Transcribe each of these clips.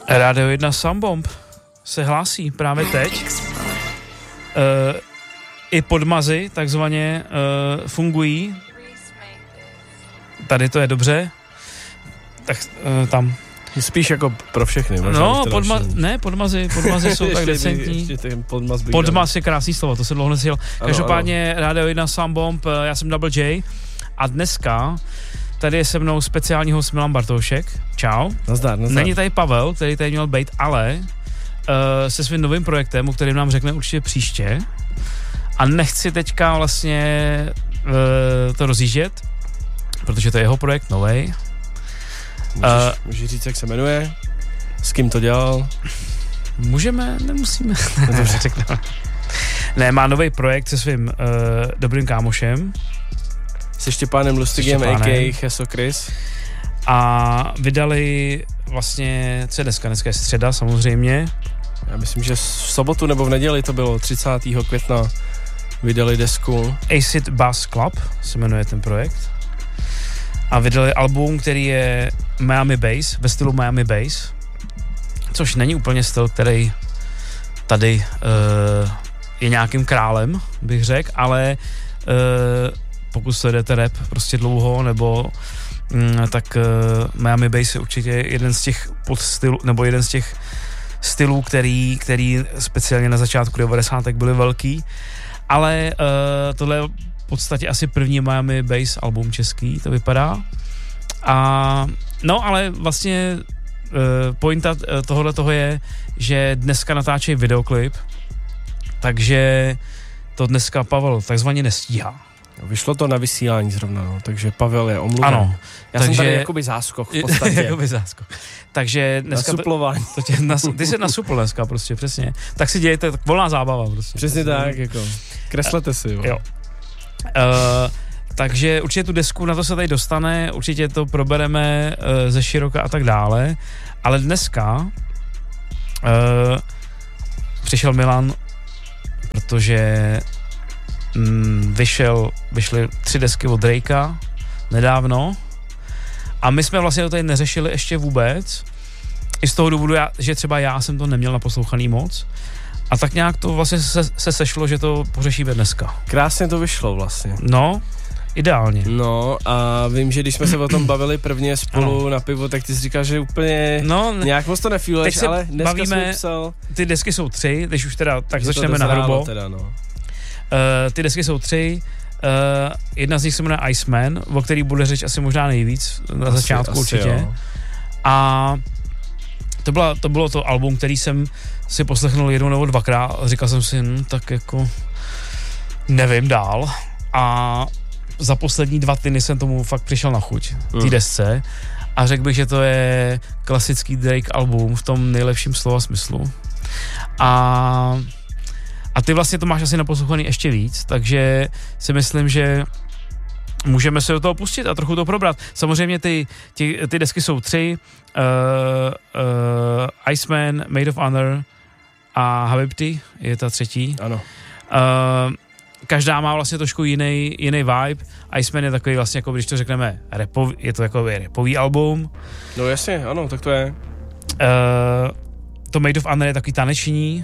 Radio 1 Soundbomb se hlásí právě teď. I podmazy takzvaně fungují. Tady to je dobře. Tak tam. Spíš jako pro všechny. No, podmazy jsou tak decentní. Podmaz je krásný slovo, to jsem dlouho neslyšel. Každopádně Radio 1 Soundbomb, já jsem Double J a dneska tady je se mnou speciální host Milan Bartošek. Čau. Nazdar. Není tady Pavel, který tady měl být, ale se svým novým projektem, o kterém nám řekne určitě příště. A nechci teďka vlastně to rozjíždět, protože to je jeho projekt novej. Můžeš říct, jak se jmenuje? S kým to dělal? Můžeme, nemusíme. Dobře, řekneme. Ne, má nový projekt se svým dobrým kámošem. Se Štěpánem Lustigem, a.k.a. Cheso Chris. A vydali vlastně, co je dneska je středa samozřejmě. Já myslím, že v sobotu nebo v neděli to bylo 30. května vydali desku. Acid Bass Club se jmenuje ten projekt. A vydali album, který je Miami Bass, ve stylu Miami Bass, což není úplně styl, který tady je nějakým králem, bych řekl, ale pokud sledujete rap prostě dlouho, nebo tak Miami Bass je určitě jeden z těch podstylů, nebo jeden z těch stylů, který speciálně na začátku 90. byly velký, ale tohle je v podstatě asi první Miami Bass album český, to vypadá. A no, ale vlastně pointa tohohle toho je, že dneska natáčejí videoklip, takže to dneska Pavel takzvaně nestíhá. Vyšlo to na vysílání zrovna, no, takže Pavel je omluven. Ano. Já jsem tady jakoby záskok v podstatě. Jakoby záskok. Takže dneska... Nasuplování. Ty jsi nasupl dneska prostě, přesně. Tak si dějte, tak volná zábava prostě. Přesně tak, jako. Kreslete si, jo. Takže určitě tu desku, na to se tady dostane, určitě to probereme ze široka a tak dále, ale dneska přišel Milan, protože vyšly 3 desky od Drakea nedávno a my jsme vlastně to tady neřešili ještě vůbec, i z toho důvodu, že třeba já jsem to neměl naposlouchaný moc a tak nějak to vlastně se sešlo, že to pořešíme dneska. Krásně to vyšlo vlastně. No, ideálně. No a vím, že když jsme se o tom bavili prvně spolu na pivo, tak ty jsi říkal, že úplně nějak moc to nefíluješ, ale dneska jsem psal. Ty desky jsou 3, když už teda tak začneme na hrubo. Teda, no. Ty desky jsou 3, jedna z nich se jmenuje Iceman, o který bude řeč asi možná nejvíc na začátku určitě. Jo. A to bylo to album, který jsem si poslechnul 1 nebo 2krát a říkal jsem si, tak jako nevím dál. A za poslední 2 týdny jsem tomu fakt přišel na chuť, té desce. A řekl bych, že to je klasický Drake album v tom nejlepším slova smyslu. A ty vlastně to máš asi naposlouchaný ještě víc, takže si myslím, že můžeme se do toho pustit a trochu to probrat. Samozřejmě ty desky jsou 3, Iceman, Made of Honor a Habibti je ta 3. Ano. Každá má vlastně trošku jiný vibe. Iceman je takový vlastně, jako když to řekneme, je to jako rapový album. No jasně, ano, tak to je. To Made of Honor je takový taneční.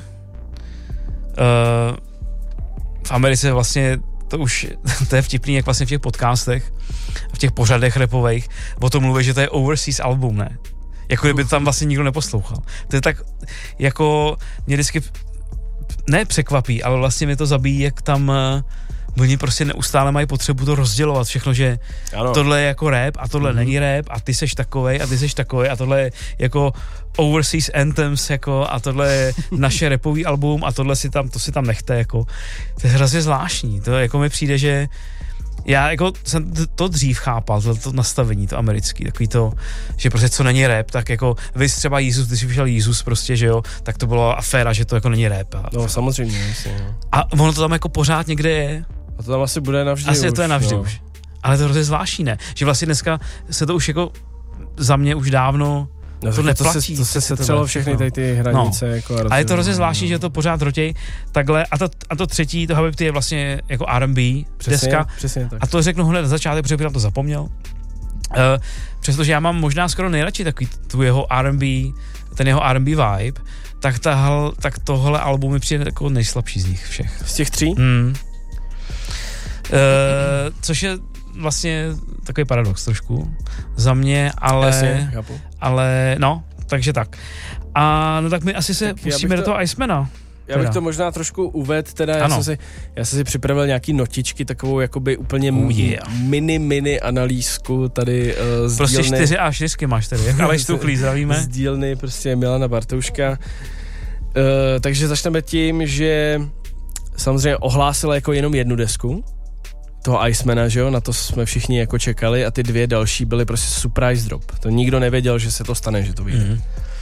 V Americe vlastně to je vtipný, jak vlastně v těch podcastech, v těch pořadech rapových o tom mluví, že to je overseas album, ne? Jako kdyby to tam vlastně nikdo neposlouchal. To je tak, jako mě vždycky ne překvapí, ale vlastně mě to zabíjí, jak tam oni prostě neustále mají potřebu to rozdělovat všechno, že ano. Tohle je jako rap a tohle není rap a ty seš takovej a ty seš takovej a tohle je jako overseas anthems jako a tohle je naše rapový album a tohle to si tam nechte jako. To je hrozně zvláštní, to jako mi přijde, že já jako jsem to dřív chápal, to nastavení, to americký, takový to, že prostě co není rap, tak jako vy třeba Jesus, když vyšel Jesus prostě, že jo, tak to byla aféra, že to jako není rap. No samozřejmě, jasně. No. A ono to tam jako pořád někde je. A to tam asi bude navždy asi už. Asi to je navždy už. Ale to je hrozně zvláštní, ne? Že vlastně dneska se to už jako za mě už dávno to neplatí. To se setřelo všechny tady ty hranice. No. Jako a je to hrozně zvláštní, že to pořád rotěj takhle. A to 3, to Habibti je vlastně jako R&B deska. Přesně tak. A to řeknu hned na začátek, protože bych na to zapomněl. Přestože já mám možná skoro nejradši takový tu jeho R&B ten jeho R&B vibe, tak tohle album mi přijde jako nejslabší z nich všech. Z těch 3? Což je vlastně takový paradox trošku za mě, ale... Jasně, ale no, takže tak. A no tak my asi se pustíme do toho Icemana. Já bych to možná trošku uvedl, teda já jsem si připravil nějaký notičky, takovou jakoby úplně mini analýzku tady z prostě dílny. 4 a 4 máš tady, jak Aleš Tuchlý, zdravíme. Z dílny prostě Milana Bartouška. Takže začneme tím, že samozřejmě ohlásila jako jenom jednu desku, toho Icemana, že jo, na to jsme všichni jako čekali a ty 2 další byly prostě surprise drop. To nikdo nevěděl, že se to stane, že to vyjde.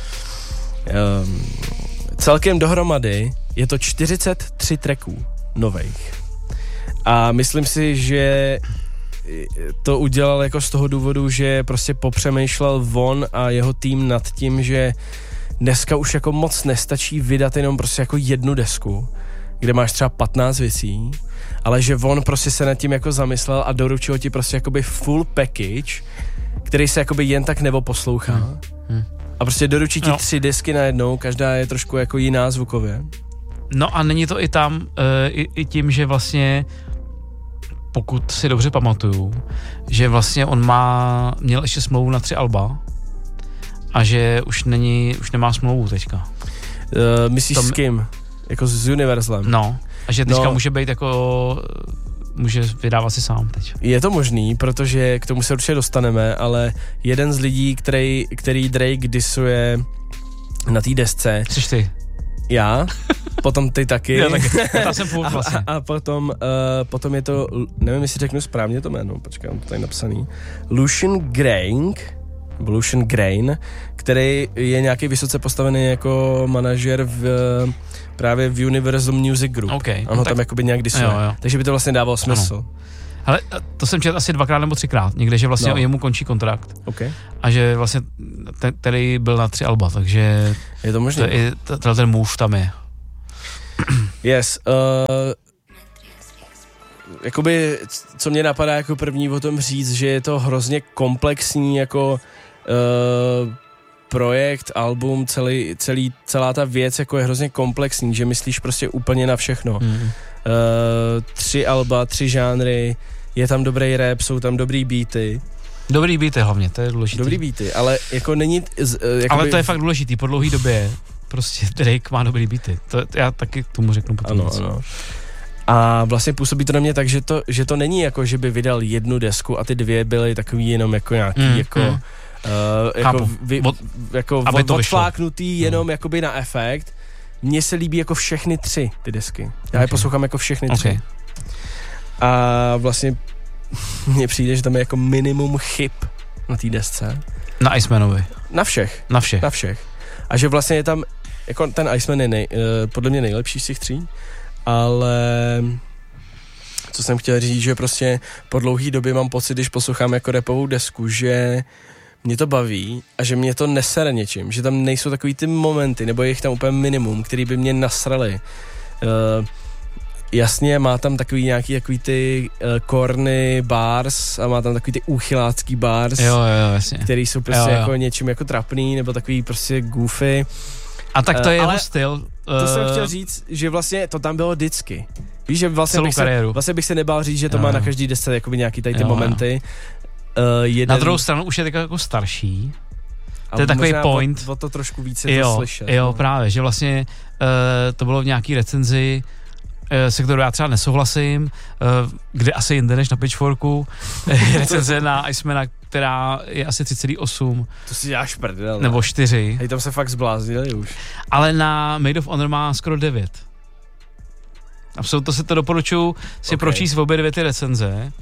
Celkem dohromady je to 43 tracků nových. A myslím si, že to udělal jako z toho důvodu, že prostě popřemýšlel Von a jeho tým nad tím, že dneska už jako moc nestačí vydat jenom prostě jako jednu desku, kde máš třeba 15 věcí, ale že on prostě se nad tím jako zamyslel a doručil ti prostě jakoby full package, který se jakoby jen tak neposlouchá. A prostě doručí ti 3 desky najednou, každá je trošku jako jiná zvukově. No a není to i tam, i tím, že vlastně, pokud si dobře pamatuju, že vlastně on měl ještě smlouvu na 3 alba a že už nemá smlouvu teďka. Myslíš s kým? Jako s Universalem? No, a že teďka může být jako... Může vydávat si sám teď. Je to možný, protože k tomu se určitě dostaneme, ale jeden z lidí, který Drake disuje na té desce... Jsi ty. Já, potom ty taky. Já taky. Já jsem půl vlastně. A potom je to, nevím, jestli řeknu správně to jméno, počkej, mám to tady napsaný. Lucian Grain, který je nějaký vysoce postavený jako manažer právě v Universal Music Group. Okay, ono tam jakoby nějak disuje. Jo. Takže by to vlastně dávalo smysl. Ano. Ale to jsem četl asi 2krát nebo 3krát, někde, že vlastně jemu končí kontrakt. Okay. A že vlastně který byl na 3 alba, takže je to možné. Ten move tam je. Yes. Jakoby, co mě napadá jako první o tom říct, že je to hrozně komplexní jako projekt, album, celá ta věc jako je hrozně komplexní, že myslíš prostě úplně na všechno. 3 alba, 3 žánry, je tam dobrý rap, jsou tam dobrý beaty. Dobrý beaty hlavně, to je důležitý. Dobrý beaty, ale jako není... Ale to je fakt důležitý, po dlouhé době prostě Drake má dobrý beaty. To já taky tomu řeknu potom. Ano. A vlastně působí to na mě tak, že to není jako, že by vydal jednu desku a ty 2 byly takový jenom jako nějaký jako odfláknutý jenom jakoby na efekt. Mně se líbí jako všechny 3 ty desky. Já je poslouchám jako všechny 3. Okay. A vlastně mně přijde, že tam je jako minimum chyb na té desce. Na Icemanovi. Na všech. A že vlastně je tam, jako ten Iceman je podle mě nejlepší z těch 3, ale co jsem chtěl říct, že prostě po dlouhý době mám pocit, když poslouchám jako rapovou desku, že mě to baví a že mě to nesere něčím, že tam nejsou takový ty momenty, nebo je jich tam úplně minimum, který by mě nasrali. Jasně, má tam takový nějaký ty corny bars a má tam takový ty úchylácký bars, jasně. který jsou prostě jako něčím jako trapný, nebo takový prostě goofy. A tak to je jeho styl. To jsem chtěl říct, že vlastně to tam bylo vždycky. Víš, že vlastně bych se nebál říct, že to má na každý desce jakoby nějaký tady ty momenty. Na druhou stranu už je tak jako starší. To je takový point. O to trošku víc je to slyšet. Jo, právě, že vlastně to bylo v nějaký recenzi, se kterou já třeba nesouhlasím, kde asi jinde než na Pitchforku, recenze na Icemana, která je asi 3,8. To si děláš prdel. Nebo 4. Hej, tam se fakt zbláznili už. Ale na Made of Honor má skoro 9. Absolutně to doporučuji si pročíst v obě 2 ty recenze.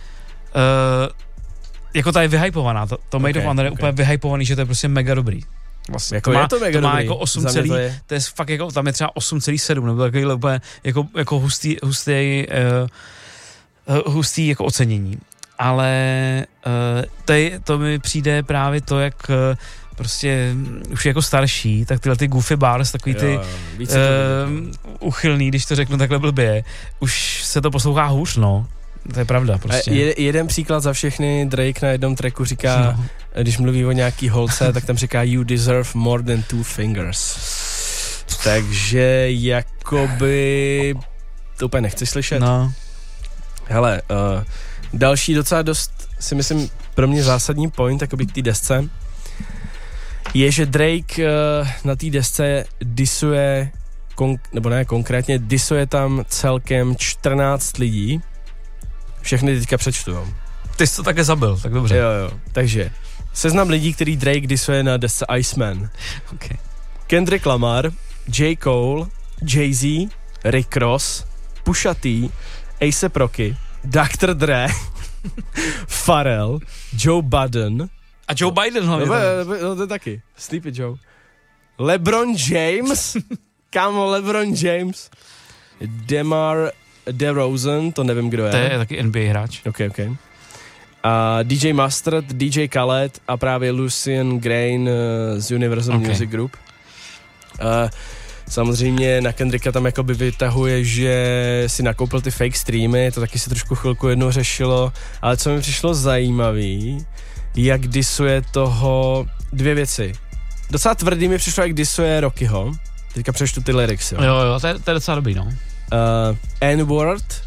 Jako ta je vyhypovaná, to Made of Honor je úplně vyhypovaný, že to je prostě mega dobrý. Vlastně. Jako je to mega to má dobrý. Jako 8 celý, to je fakt jako, tam je třeba 8,7, nebo takovýhle úplně jako hustý jako ocenění. Ale to mi přijde právě to, jak prostě už jako starší, tak tyhle ty goofy bars, takový ty uchylný, když to řeknu takhle blbě, už se to poslouchá hůř, no. To je pravda prostě. Jeden příklad za všechny, Drake na jednom tracku říká, když mluví o nějaký holce, tak tam říká you deserve more than 2 fingers. Takže jakoby to úplně nechci slyšet. No. Hele, další docela dost, si myslím, pro mě zásadní point, jakoby k té desce, je, že Drake na té desce disuje, nebo ne konkrétně, disuje tam celkem 14 lidí. Všechny teďka přečtu. Ty jsi to také zabil, tak dobře. Jo. Takže, seznam lidí, který Drake disuje na desce Iceman. Okay. Kendrick Lamar, J. Cole, Jay-Z, Rick Ross, Pusha T, A$AP Rocky, Dr. Dre, Pharrell, Joe Budden. A Joe Biden hlavně. No to je taky. Sleepy Joe. LeBron James. Kámo, LeBron James. DeMar DeRozan, to nevím, kdo je. To je taky NBA hráč. Ok. A DJ Mustard, DJ Khaled a právě Lucian Grain z Universal Music Group. Samozřejmě na Kendricka tam jakoby vytahuje, že si nakoupil ty fake streamy, to taky se trošku chvilku jednou řešilo, ale co mi přišlo zajímavý, jak disuje toho 2 věci. Docela tvrdý mi přišlo, jak disuje Rockyho. Teďka přečtu ty lyrics, jo. Jo, to je docela dobrý, no. N-word,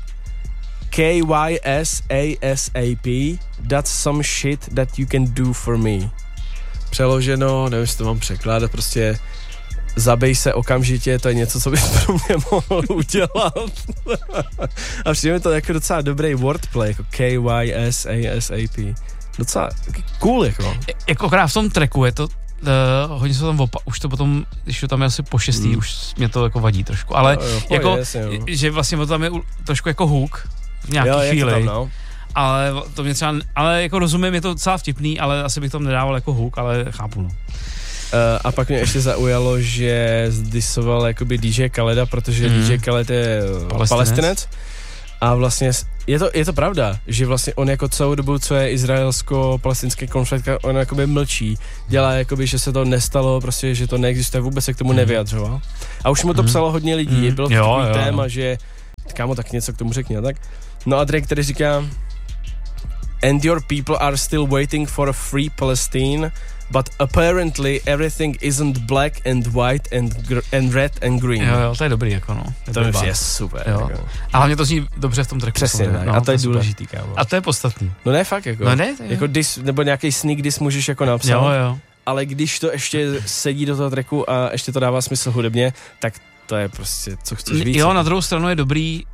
K-Y-S-A-S-A-P, that's some shit that you can do for me. Přeloženo, nevím, jestli to mám překládat, prostě zabij se okamžitě, to je něco, co bys pro mě mohl udělat. A přijde mi to jako docela dobrý wordplay, jako K-Y-S-A-S-A-P. Docela cool, jako. Jako krát v tom tracku je to, hodně se tam už to potom, když to tam je asi po 6. už mě to jako vadí trošku, ale jako, že vlastně to tam je trošku jako hook v nějaký chvíli. Tam, no. Ale to mě třeba, ale jako rozumím, je to docela vtipný, ale asi bych to nedával jako hook, ale chápu, no. A pak mě ještě zaujalo, že zdisoval jakoby DJ Khaleda, protože DJ Khaled je Palestinec. A vlastně je to pravda, že vlastně on jako celou dobu, co je izraelsko-palestinský konflikt, on jakoby mlčí, dělá jakoby, že se to nestalo, prostě, že to neexistuje, vůbec se k tomu nevyjadřoval. A už mu to psalo hodně lidí, bylo to takový téma, že kámo, tak něco k tomu řekni, tak. No a Drake tady říká, and your people are still waiting for a free Palestine, but apparently everything isn't black and white and red and green. Jo, to je dobrý, jako no. To je super. Jo. Jako. A hlavně to zní dobře v tom tracku. Přesně, no, a to je důležitý, kámo. A to je podstatný. No ne, fakt, jako. No ne, jako diss, nebo nějaký sneak diss můžeš jako napsat. Jo. Ale když to ještě sedí do toho tracku a ještě to dává smysl hudebně, tak to je prostě, co chceš víc. Jo, na druhou stranu je dobrý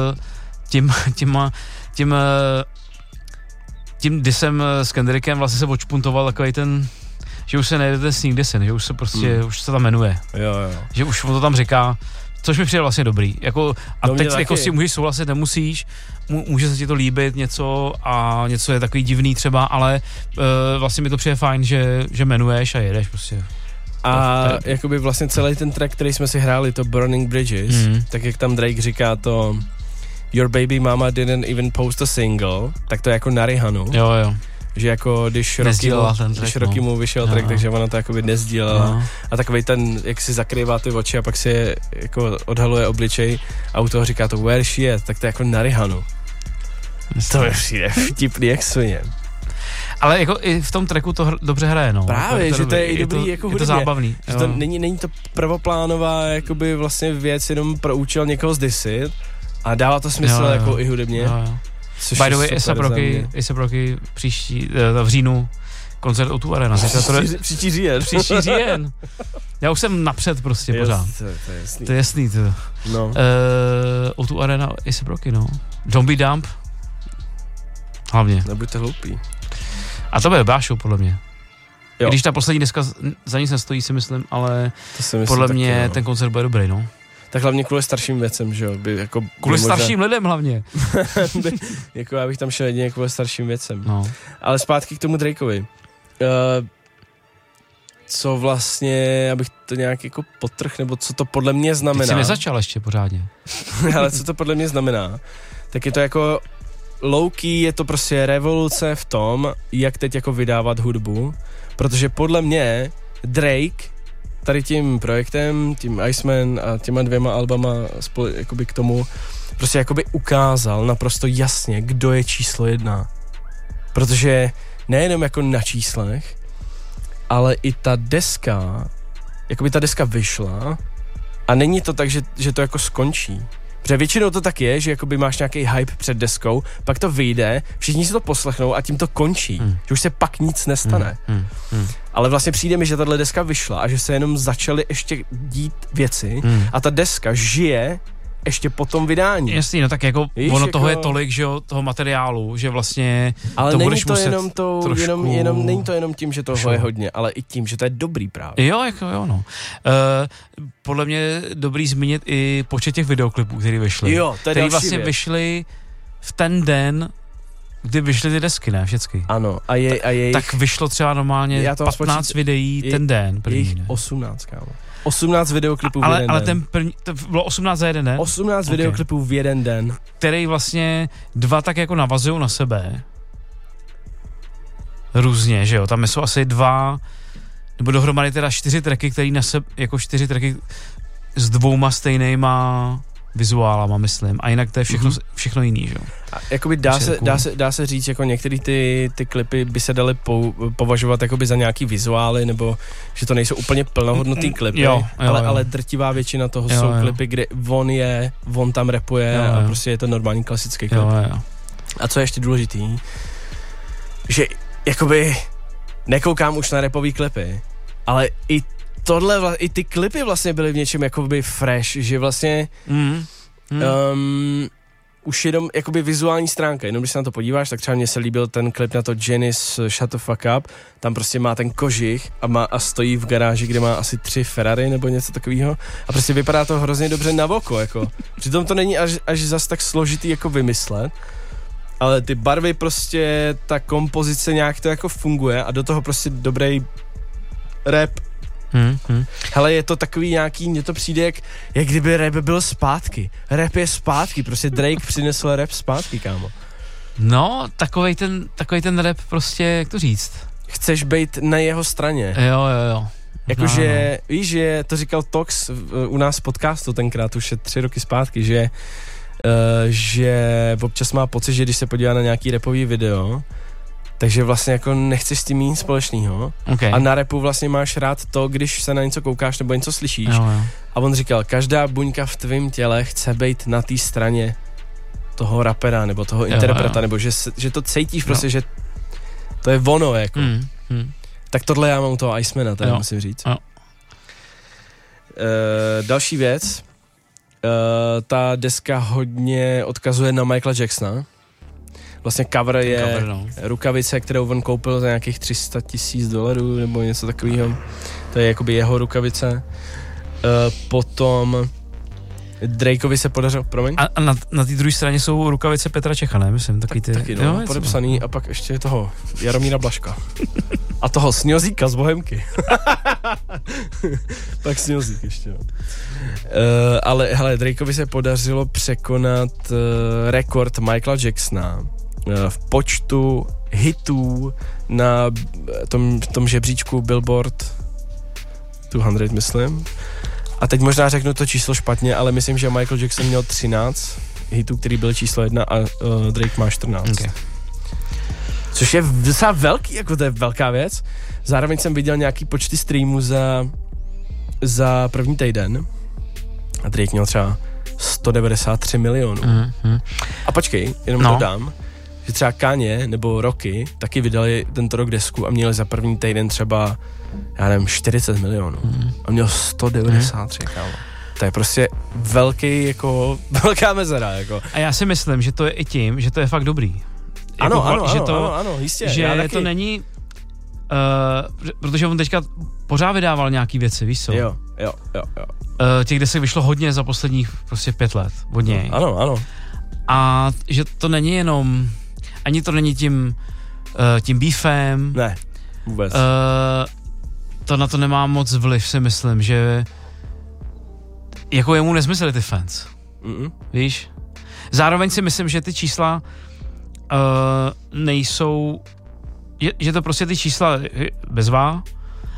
tím dissem s Kendrickem vlastně se odšpuntoval takový ten, že už se nejde ten sneak dissen, že už se prostě, už se tam jmenuje. Jo. Že už mu to tam říká, což mi přijde vlastně dobrý. Jako, a no teď jako s tím můžeš souhlasit, nemusíš, může se ti to líbit něco a něco je takový divný třeba, ale vlastně mi to přijde fajn, že jmenuješ a jedeš prostě. A jakoby vlastně celý ten track, který jsme si hráli, to Burning Bridges, tak jak tam Drake říká to Your baby mama didn't even post a single, tak to je jako na Rihanu. Jo. Že jako když Rocky mu vyšel track, takže ona to jakoby nezdílela. A takovej ten, jak si zakrývá ty oči a pak si jako odhaluje obličej a u toho říká to where she is, tak to je jako na Rihanu. To mi přijde vtipný jak svině. Ale jako i v tom tracku to dobře hraje, no. Právě, že to je i dobrý jako hudebně. Je to zábavný. Že to není to prvoplánová jakoby vlastně věc jenom pro účel někoho zdisit a dává to smysl jako i hudebně. Jo. By the way, A$AP Rocky příští, v říjnu koncert O2 Arena. Příští říjen. Já už jsem napřed prostě pořád. To je jasný. No. O2 Arena, A$AP Rocky, no. Don't be dumb. Hlavně. Nebuďte hloupý. A to bude bášou, podle mě. Jo. Když ta poslední deska za nic nestojí, si myslím, ale podle mě taky, ten koncert bude dobrý, no. Tak hlavně kvůli starším věcem, že jo? Kvůli starším lidem hlavně. Jako já bych tam šel jedině kvůli starším věcem. No. Ale zpátky k tomu Drakeovi. Co vlastně, abych to nějak jako podtrh, nebo co to podle mě znamená. Ty jsi nezačal ještě pořádně. Ale co to podle mě znamená, tak je to jako low-key, je to prostě revoluce v tom, jak teď jako vydávat hudbu, protože podle mě Drake tady tím projektem, tím Iceman a těma 2 albama spolu jakoby k tomu prostě jakoby ukázal naprosto jasně, kdo je číslo 1. Protože nejenom jako na číslech, ale i ta deska, jakoby ta deska vyšla a není to tak, že to jako skončí. Protože většinou to tak je, že jakoby máš nějaký hype před deskou, pak to vyjde, všichni si to poslechnou a tím to končí. Že už se pak nic nestane. Ale vlastně přijde mi, že tahle deska vyšla a že se jenom začaly ještě dít věci a ta deska žije ještě po tom vydání. Jasný, no tak jako víš, ono jako... toho je tolik, že jo, toho materiálu, že vlastně ale to není budeš to muset jenom trošku... není to jenom tím, že toho je hodně, ale i tím, že to je dobrý právě. Jo, jako jo, no. Podle mě dobrý zmínit i počet těch videoklipů, které vyšly. Jo, to je který další vlastně věc. vyšly v ten den, kdy vyšly ty desky, ne? Vždycky. Ano, a je tak vyšlo třeba normálně 15 videí ten den. Jejich 18, kámo. 18 videoklipů v jeden den. Ale ten první, to bylo 18 za jeden den? 18 videoklipů v jeden den. Který vlastně 2 tak jako navazují na sebe. Různě, že jo? Tam jsou asi 2, nebo dohromady teda 4 tracky, který na sebe, jako 4 tracky s 2 stejnýma vizuálama, myslím. A jinak to je všechno jiný, že jo? Jakoby dá se říct, jako některé ty klipy by se daly považovat jakoby za nějaký vizuály, nebo že to nejsou úplně plnohodnotný klipy, ale drtivá většina toho jsou klipy, kde on tam rapuje a prostě je to normální klasický klip. Jo. A co je ještě důležitý, že jakoby nekoukám už na rapový klipy, ale i ty klipy vlastně byly v něčem jakoby fresh, že vlastně už jenom jakoby vizuální stránka, jenom když se na to podíváš, tak třeba mně se líbil ten klip na to Janice Shut the Fuck Up, tam prostě má ten kožich a stojí v garáži, kde má asi 3 Ferrari nebo něco takového a prostě vypadá to hrozně dobře na oko, jako. Přitom to není až zas tak složitý jako vymyslet, ale ty barvy prostě, ta kompozice nějak to jako funguje a do toho prostě dobrý rap. Hele, je to takový nějaký, mně to přijde jak kdyby rap byl zpátky. Rap je zpátky, prostě Drake přinesl rap zpátky, kámo. No, takovej ten rap prostě, jak to říct? Chceš být na jeho straně. Jo. Jakože, víš, že to říkal Tox u nás v podcastu tenkrát, už je 3 roky zpátky, že občas má pocit, že když se podívá na nějaký rapový video, takže vlastně jako nechceš s tím mít nic společného. Okay. A na rapu vlastně máš rád to, když se na něco koukáš nebo něco slyšíš. Jo. A on říkal, každá buňka v tvém těle chce být na té straně toho rapera nebo toho interpreta, nebo že to cítíš prostě, že to je ono, jako. Tak tohle já mám u toho Icemana, tady musím říct. Další věc, ta deska hodně odkazuje na Michaela Jacksona. Vlastně cover je rukavice, kterou on koupil za nějakých $300,000 nebo něco takového. To je jakoby jeho rukavice. Potom Drakeovi se podařilo, promiň? A na té druhé straně jsou rukavice Petra Čecha, ne? Myslím, taky no, podepsaný a pak ještě toho Jaromíra Blaška. A toho Sňozíka z Bohemky. Pak Sňozík ještě, no. Ale hele, Drakeovi se podařilo překonat rekord Michaela Jacksona v počtu hitů na tom žebříčku Billboard 200, myslím. A teď možná řeknu to číslo špatně, ale myslím, že Michael Jackson měl 13 hitů, který byl číslo 1 a Drake má 14. Okay. Což je docela velký, jako to je velká věc. Zároveň jsem viděl nějaký počty streamů za první týden a Drake měl třeba 193 milionů. A počkej, jenom dodám, že třeba Kanye nebo Rocky taky vydali tento rok desku a měli za první týden třeba, já nevím, 40 milionů. A měl 193, kámo. To je prostě velká mezera, jako. A já si myslím, že to je i tím, že to je fakt dobrý. Ano, jistě. Že to není, protože on teďka pořád vydával nějaký věci, víš co? Jo. Těch desek vyšlo hodně za posledních prostě 5 let od něj. Ano. A že to není jenom, ani to není tím beefem. Ne, vůbec. To na to nemá moc vliv, si myslím, že jako jemu nezmysleli ty fans. Víš? Zároveň si myslím, že ty čísla nejsou, že to prostě ty čísla bezvá,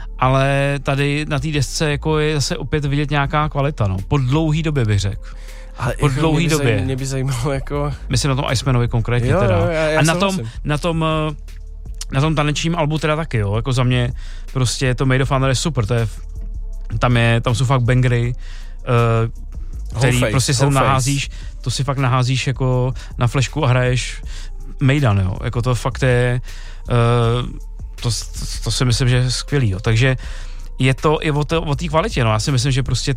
ale tady na té desce jako je zase opět vidět nějaká kvalita, no. Po dlouhý době bych řekl. po dlouhý době. Mě by zajímalo jako... Myslím na tom Icemanovi konkrétně jo, teda. Já a na tom tanečním albu teda taky, jo, jako za mě prostě to Made of Honor je super, tam jsou fakt bangery, který prostě se naházíš, to si fakt naházíš jako na flešku a hraješ Mejdan, jo, jako to fakt je, to si myslím, že je skvělý, jo, takže je to i o té kvalitě, no, já si myslím, že prostě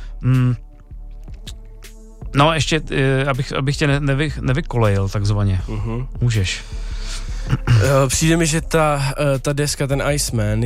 no ještě, abych tě nevykolejil takzvaně, můžeš. Přijde mi, že ta deska, ten Iceman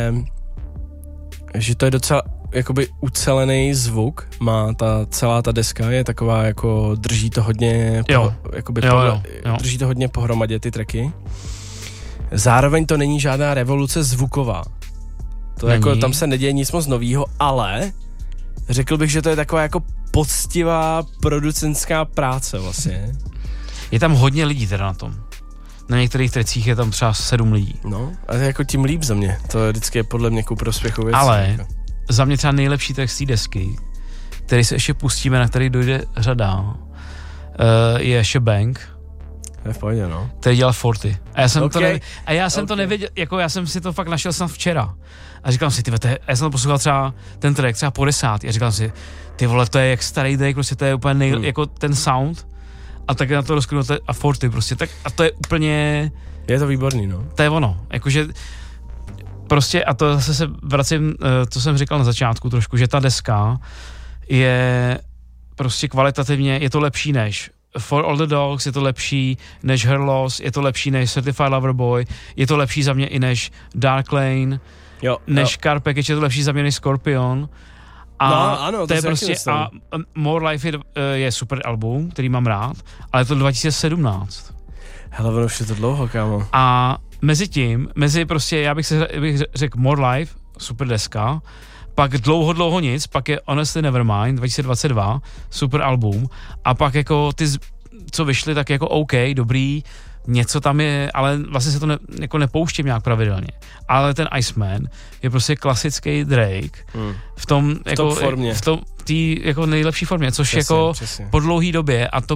že to je docela jakoby ucelený zvuk, má celá ta deska, je taková jako drží to hodně drží to hodně pohromadě ty tracky. Zároveň to není žádná revoluce zvuková. To jako tam se neděje nic moc novýho, ale řekl bych, že to je taková jako poctivá producentská práce vlastně. Je tam hodně lidí teda na tom. Na některých tracích je tam třeba 7 lidí. No, a jako tím líp za mě. To vždycky je podle mě ku prospěchu věcí. Ale jako. Za mě třeba nejlepší track z té desky, který se ještě pustíme, na který dojde řada, je Shebang. Je v pohodě, no. Který dělal Forty. A já jsem to nevěděl, jako já jsem si to fakt našel snad včera. A říkám si, já jsem to poslouchal třeba ten track, třeba po 10. A říkám si, ty vole, to je jak starý track, prostě to je úplně jako ten sound. A tak na to rozkrynuté a Forty prostě, tak a to je úplně... Je to výborný, no. To je ono, jakože prostě, a to zase se vracím, co jsem říkal na začátku trošku, že ta deska je prostě kvalitativně, je to lepší než For All the Dogs, je to lepší než Her Loss, je to lepší než Certified Lover Boy, je to lepší za mě i než Dark Lane, než Car Package, je to lepší za mě než Scorpion. A no, ano, to je prostě a More Life je super album, který mám rád, ale je to 2017. Hele, ono už je to dlouho, kámo. A mezi prostě, já bych řekl More Life, super deska, pak dlouho nic, pak je Honestly Nevermind 2022, super album, a pak jako ty, co vyšly, tak jako OK, dobrý, něco tam je, ale vlastně se to jako nepouštím nějak pravidelně. Ale ten Iceman je prostě klasický Drake v tom jako formě. v té jako nejlepší formě, což přesně, jako po dlouhý době, a to